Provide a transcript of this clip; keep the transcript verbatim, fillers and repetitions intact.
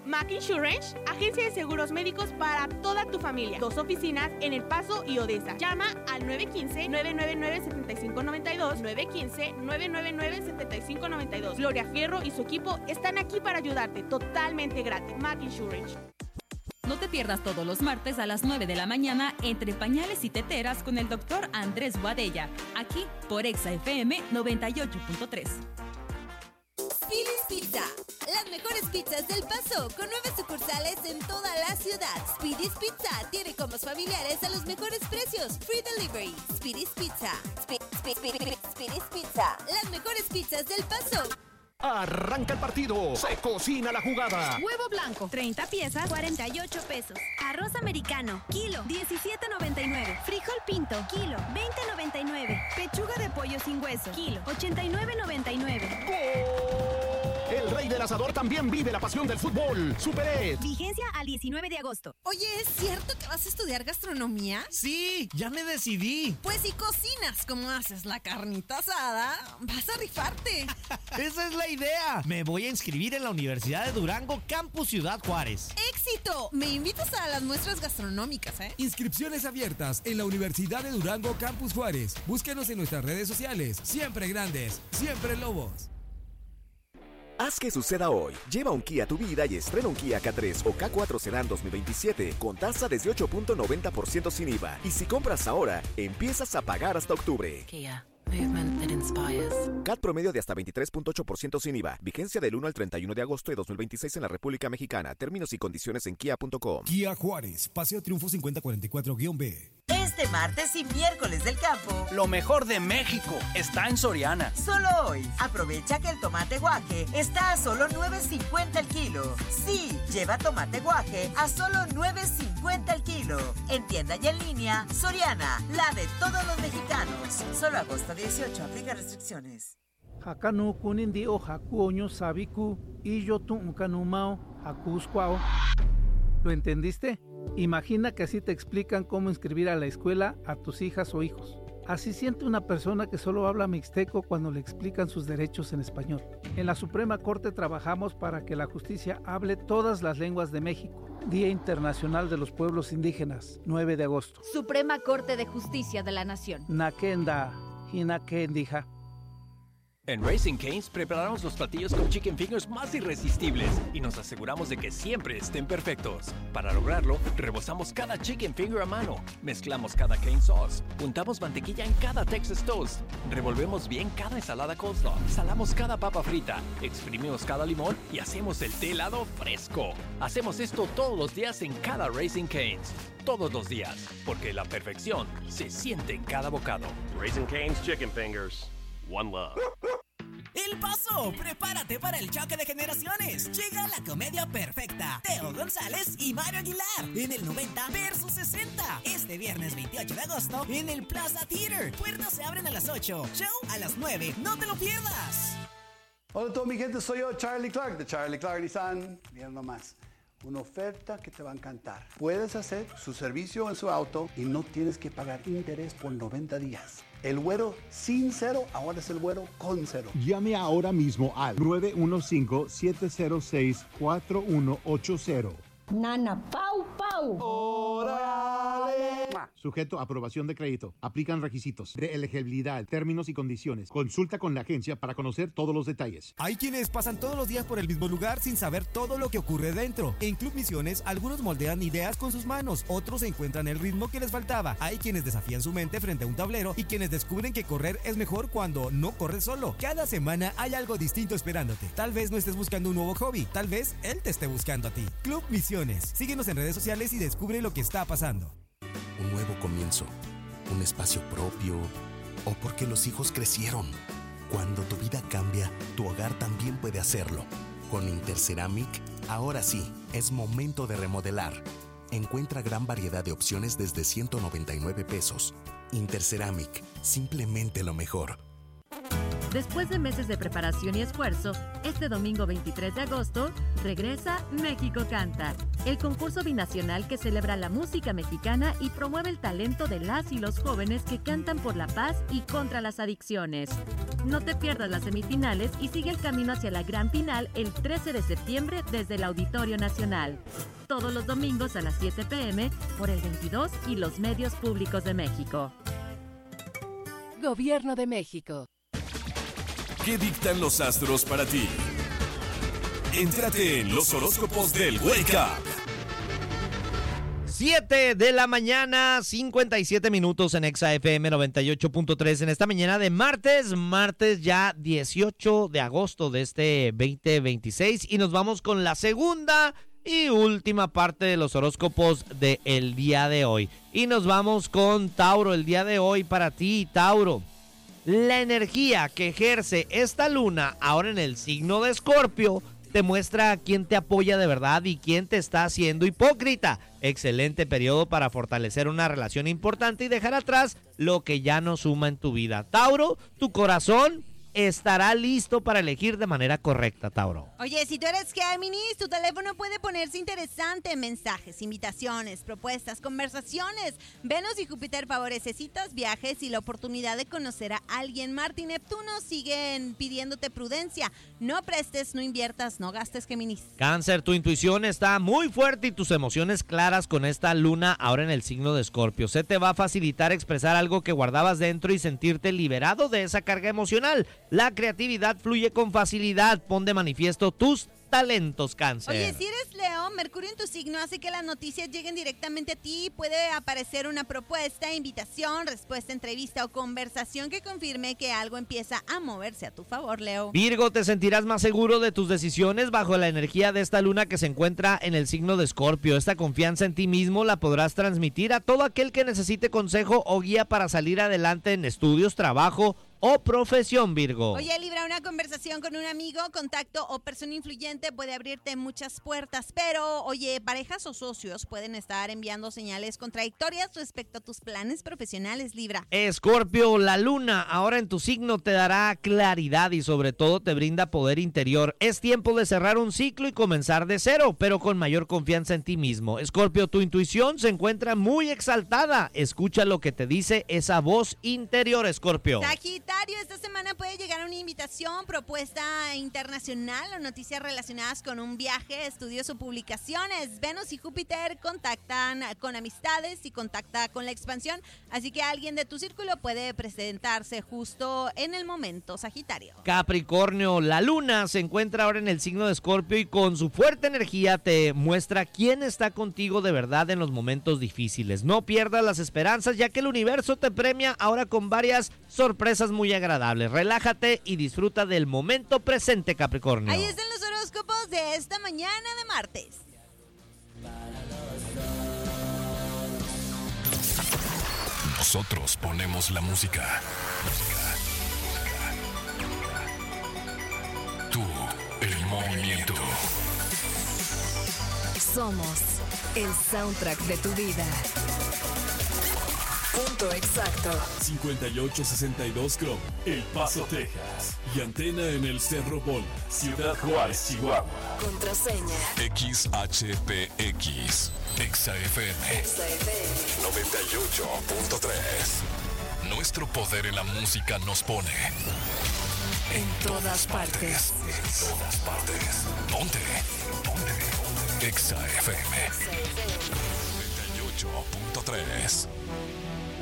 Mac Insurance, agencia de seguros médicos para toda tu familia. Dos oficinas en El Paso y Odessa. Llama al nueve uno cinco, nueve nueve nueve, siete cinco nueve dos, nueve uno cinco, nueve nueve nueve, siete cinco nueve dos. Gloria Fierro y su equipo están aquí para ayudarte, totalmente gratis. Mac Insurance. No te pierdas todos los martes a las nueve de la mañana entre pañales y teteras con el doctor Andrés Boadella, aquí por Exa F M noventa y ocho punto tres. Speedy's Pizza, las mejores pizzas del Paso, con nueve sucursales en toda la ciudad. Speedy's Pizza tiene combos familiares a los mejores precios. Free delivery. Speedy's Pizza. Spe- Spe- Spe- Speedy's Pizza, las mejores pizzas del Paso. Arranca el partido, se cocina la jugada. Huevo blanco, treinta piezas, cuarenta y ocho pesos. Arroz americano, kilo, diecisiete noventa y nueve. Frijol pinto, kilo, veinte noventa y nueve. Pechuga de pollo sin hueso, kilo, ochenta y nueve noventa y nueve. ¡Gol! El rey del asador también vive la pasión del fútbol. Super Vigencia al diecinueve de agosto. Oye, ¿es cierto que vas a estudiar gastronomía? Sí, ya me decidí. Pues si cocinas como haces la carnita asada, vas a rifarte. Esa es la idea. Me voy a inscribir en la Universidad de Durango, Campus Ciudad Juárez. ¡Éxito! Me invitas a las muestras gastronómicas, ¿eh? Inscripciones abiertas en la Universidad de Durango, Campus Juárez. Búsquenos en nuestras redes sociales. Siempre grandes, siempre lobos. Haz que suceda hoy. Lleva un Kia a tu vida y estrena un Kia K tres o K cuatro Sedan dos mil veintisiete con tasa desde ocho punto noventa por ciento sin I V A. Y si compras ahora, empiezas a pagar hasta octubre. Kia. Movement that inspires. C A T promedio de hasta veintitrés punto ocho por ciento sin I V A. Vigencia del uno al treinta y uno de agosto de dos mil veintiséis en la República Mexicana. Términos y condiciones en kia punto com. Kia Juárez, Paseo Triunfo cincuenta cuarenta y cuatro B. Este martes y miércoles del campo, lo mejor de México está en Soriana. Solo hoy, aprovecha que el tomate guaje está a solo nueve cincuenta el kilo. Sí, lleva tomate guaje a solo nueve cincuenta el kilo. En tienda y en línea, Soriana, la de todos los mexicanos. Solo agosto dieciocho, aplica restricciones. Hakanu kunindi o hakuoño sabiku y yo tu kanumao hakuskwao. ¿Lo entendiste? Imagina que así te explican cómo inscribir a la escuela a tus hijas o hijos. Así siente una persona que solo habla mixteco cuando le explican sus derechos en español. En la Suprema Corte trabajamos para que la justicia hable todas las lenguas de México. Día Internacional de los Pueblos Indígenas, nueve de agosto. Suprema Corte de Justicia de la Nación. Nakenda, hinakendija. En Raising Cane's preparamos los platillos con chicken fingers más irresistibles y nos aseguramos de que siempre estén perfectos. Para lograrlo, rebozamos cada chicken finger a mano, mezclamos cada cane sauce, untamos mantequilla en cada Texas toast, revolvemos bien cada ensalada coleslaw, salamos cada papa frita, exprimimos cada limón y hacemos el té helado fresco. Hacemos esto todos los días en cada Raising Cane's. Todos los días, porque la perfección se siente en cada bocado. Raising Cane's Chicken Fingers. One love. El Paso, prepárate para el choque de generaciones. Llega la comedia perfecta. Teo González y Mario Aguilar en el noventa versus sesenta. Este viernes veintiocho de agosto en el Plaza Theater. Puertas se abren a las ocho. Show a las nueve. No te lo pierdas. Hola a toda mi gente, soy yo, Charlie Clark, de Charlie Clark Nissan. Miren nomás, una oferta que te va a encantar. Puedes hacer su servicio en su auto y no tienes que pagar interés por noventa días. El güero sin cero, ahora es el güero con cero. Llame ahora mismo al nueve uno cinco, siete cero seis, cuatro uno ocho cero. Nana Pau Pau. ¡Órale! Sujeto a aprobación de crédito. Aplican requisitos de elegibilidad, términos y condiciones. Consulta con la agencia para conocer todos los detalles. Hay quienes pasan todos los días por el mismo lugar sin saber todo lo que ocurre dentro. En Club Misiones, algunos moldean ideas con sus manos, otros encuentran el ritmo que les faltaba. Hay quienes desafían su mente frente a un tablero y quienes descubren que correr es mejor cuando no corres solo. Cada semana hay algo distinto esperándote. Tal vez no estés buscando un nuevo hobby, tal vez él te esté buscando a ti. Club Misiones. Síguenos en redes sociales y descubre lo que está pasando. Un nuevo comienzo, un espacio propio, o porque los hijos crecieron. Cuando tu vida cambia, tu hogar también puede hacerlo. Con Interceramic, ahora sí, es momento de remodelar. Encuentra gran variedad de opciones desde ciento noventa y nueve pesos. Interceramic, simplemente lo mejor. Después de meses de preparación y esfuerzo, este domingo veintitrés de agosto, regresa México Canta, el concurso binacional que celebra la música mexicana y promueve el talento de las y los jóvenes que cantan por la paz y contra las adicciones. No te pierdas las semifinales y sigue el camino hacia la gran final el trece de septiembre desde el Auditorio Nacional. Todos los domingos a las siete pe eme por el veintidós y los medios públicos de México. Gobierno de México. ¿Qué dictan los astros para ti? Éntrate en los horóscopos del Wake Up. siete de la mañana, cincuenta y siete minutos en Exa F M noventa y ocho punto tres en esta mañana de martes, martes ya dieciocho de agosto de este veinte veintiséis, y nos vamos con la segunda y última parte de los horóscopos del día de hoy. Y nos vamos con Tauro el día de hoy para ti, Tauro. La energía que ejerce esta luna ahora en el signo de Escorpio te muestra quién te apoya de verdad y quién te está haciendo hipócrita. Excelente periodo para fortalecer una relación importante y dejar atrás lo que ya no suma en tu vida. Tauro, tu corazón estará listo para elegir de manera correcta, Tauro. Oye, si tú eres Géminis, tu teléfono puede ponerse interesante. Mensajes, invitaciones, propuestas, conversaciones. Venus y Júpiter favorece citas, viajes y la oportunidad de conocer a alguien. Marte y Neptuno siguen pidiéndote prudencia. No prestes, no inviertas, no gastes, Géminis. Cáncer, tu intuición está muy fuerte y tus emociones claras con esta luna ahora en el signo de Escorpio. Se te va a facilitar expresar algo que guardabas dentro y sentirte liberado de esa carga emocional. La creatividad fluye con facilidad. Pon de manifiesto tus talentos, Cáncer. Oye, si eres Leo, Mercurio en tu signo hace que las noticias lleguen directamente a ti. Puede aparecer una propuesta, invitación, respuesta, entrevista o conversación que confirme que algo empieza a moverse a tu favor, Leo. Virgo, te sentirás más seguro de tus decisiones bajo la energía de esta luna que se encuentra en el signo de Escorpio. Esta confianza en ti mismo la podrás transmitir a todo aquel que necesite consejo o guía para salir adelante en estudios, trabajo o profesión, Virgo. Oye, Libra, una conversación con un amigo, contacto o persona influyente puede abrirte muchas puertas, pero, oye, parejas o socios pueden estar enviando señales contradictorias respecto a tus planes profesionales, Libra. Escorpio, la luna ahora en tu signo te dará claridad y sobre todo te brinda poder interior. Es tiempo de cerrar un ciclo y comenzar de cero, pero con mayor confianza en ti mismo. Escorpio, tu intuición se encuentra muy exaltada. Escucha lo que te dice esa voz interior, Escorpio. Sagitario, esta semana puede llegar una invitación, propuesta internacional o noticias relacionadas con un viaje, estudios o publicaciones. Venus y Júpiter contactan con amistades y contacta con la expansión, así que alguien de tu círculo puede presentarse justo en el momento, Sagitario. Capricornio, la luna se encuentra ahora en el signo de Escorpio y con su fuerte energía te muestra quién está contigo de verdad en los momentos difíciles. No pierdas las esperanzas, ya que el universo te premia ahora con varias sorpresas muy agradables. Relájate y disfruta del momento presente, Capricornio. Ahí están los horóscopos de esta mañana de martes. Nosotros ponemos la música. Tú, el movimiento. Somos el soundtrack de tu vida. Punto exacto. cincuenta y ocho sesenta y dos Chrome, El Paso, Texas. Y antena en el Cerro Bol, Ciudad Juárez, Chihuahua. Contraseña X H P X. Exa F M. Exa F M. noventa y ocho punto tres. Nuestro poder en la música nos pone en todas partes. En todas partes. Ponte. Ponte. Exa F M. noventa y ocho punto tres.